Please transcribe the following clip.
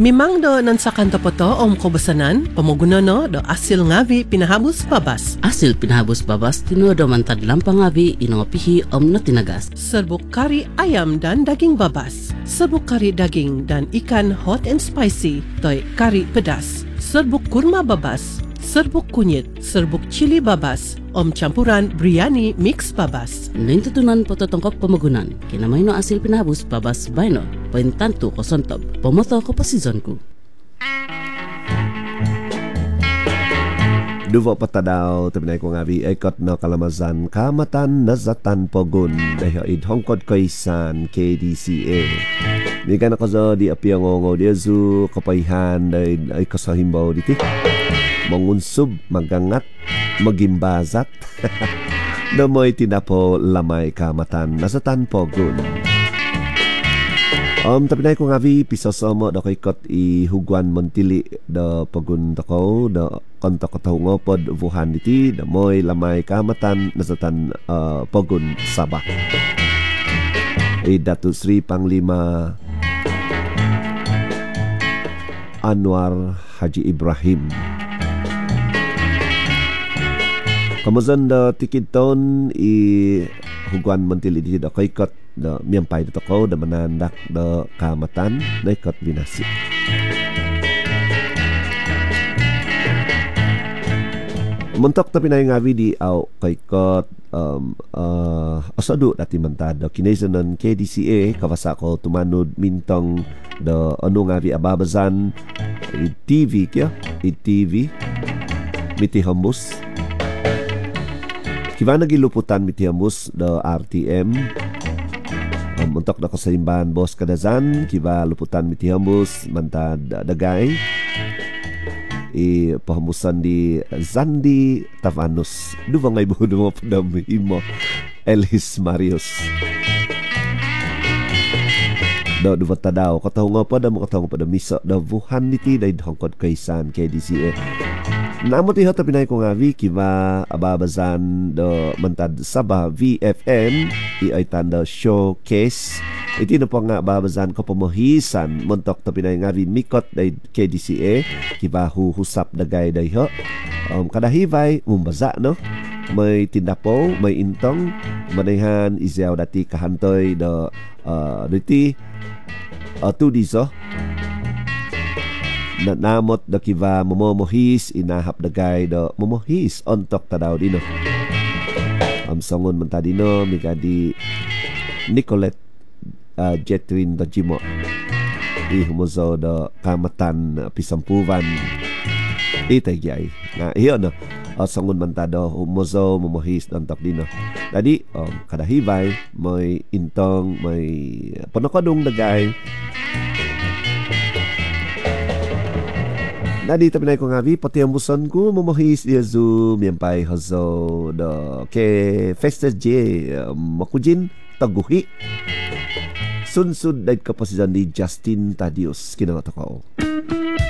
Memang do nansakan topoto om kobasanan pamuguna no do asil ngavi pinahabos babas. Asil pinahabos babas tino do mantad lampang ngavi inongopihi om na tinagas. Serbuk kari ayam dan daging babas. Serbuk kari daging dan ikan hot and spicy toy kari pedas. Serbuk kurma babas. Serbuk kunyit, serbuk cili babas, om campuran biryani mix babas. Nintutunan pototongkok pamagunan, kinamay no asil pinahabos babas bayno, paintanto ko sontob, pomoto ko pasizonku. Duvo patadaw tabinay ko ngabi ekot no kalamazan kamatan nazatan pogun dahil idhongkod ko isan KDCA. Mikan ako zo di apiangongo di azu kapayhan ay kasahimbaw diti. Mangunsub, magangat, magimbazat. Namoy tinapo lamay kamatan nazatan pogun. Tapinay ko ngavi pisosomo da koy kot i hugwan montili da pagun takaw da kontak katahungo pod Wuhan iti da moy lamay kamatan nazatan pogun Sabah. Datu Sri Panglima Anwar Haji Ibrahim. Kamazan da tikid taon i hugwan montili iti da koy kot da miyampay da toko da manandak da kamatan na ikat binasi. Mentok tapi na ngawi di au kaikot asadu dati mantad da kinesanan KDCA kawasa ko tumanud mintong da anu ngawi ababazan TV kya TV miti hambus kiba nagiluputan miti hambus da RTM. Untuk na kasalimbahan bos kadazan kiba luputan miti hambus mantad dagay i pahambusan di Zandi Tavanus duwa ngay buho duwa padam imo Elis Marius da duwa tadaw katahunga pa da misa da Wuhan niti da idhongkod kaisan KDCA. Namot iho tapinay ko ngavi kiba ababazan do mantad Sabah VFM ay tanda showcase iti na po nga ababazan ko pamahisan montok tapinay ngavi mikot day KDCA kiba huhusap dagay day ho kadahibay umbaza no may tindapo may intong manahan izyaw dati kahantoy do diti tudiso na namot da kiva momohis inahap dagay do momohis ontok tadaw dino songon man tadino migadi Nicolette Jetrin da Jimo ihumuzo do kamatan pisampuvan itagyay na iyo no songon man tado humuzo momohis ontok dino tadi kadahibay may intong may panokadong dagay. Nadi tapinay ko ngavi pati ambusan ko momohis yazu miyampay hazo do ke festa je makujin taguhi sunsud dahil kapasidan di Justin Tadius kinangatakaw.